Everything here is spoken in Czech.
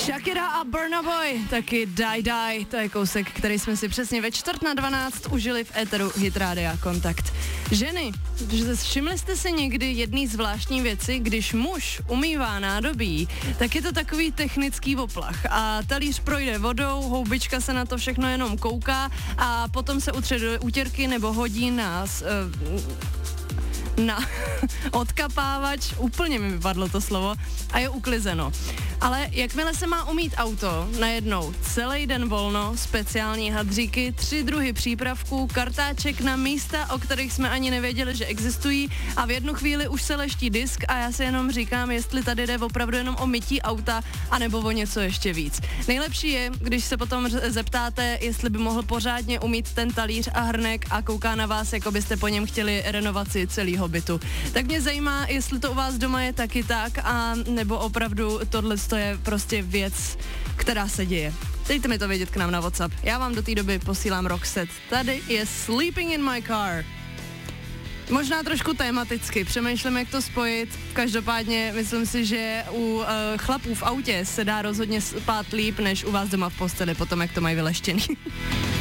Shakira a Burna Boy, taky Die, to je kousek, který jsme si přesně ve 11:45 užili v éteru Hit Rádia Kontakt. Ženy, všimli jste si někdy jedný zvláštní věci, když muž umývá nádobí, tak je to takový technický oplach a talíř projde vodou, houbička se na to všechno jenom kouká a potom se utře do utěrky nebo hodí na odkapávač, úplně mi vypadlo to slovo, a je uklizeno. Ale jakmile se má umýt auto, najednou celý den volno, speciální hadříky, 3 druhy přípravků, kartáček na místa, o kterých jsme ani nevěděli, že existují, a v jednu chvíli už se leští disk a já si jenom říkám, jestli tady jde opravdu jenom o mytí auta, anebo o něco ještě víc. Nejlepší je, když se potom zeptáte, jestli by mohl pořádně umýt ten talíř a hrnek a kouká na vás, jako byste po něm chtěli renovaci celého bytu. Tak mě zajímá, jestli to u vás doma je taky tak, a nebo opravdu tohle je prostě věc, která se děje. Dejte mi to vědět k nám na WhatsApp. Já vám do té doby posílám Roxette. Tady je Sleeping in my car. Možná trošku tematicky, přemýšlím, jak to spojit. Každopádně myslím si, že u chlapů v autě se dá rozhodně spát líp, než u vás doma v posteli, potom jak to mají vyleštěný.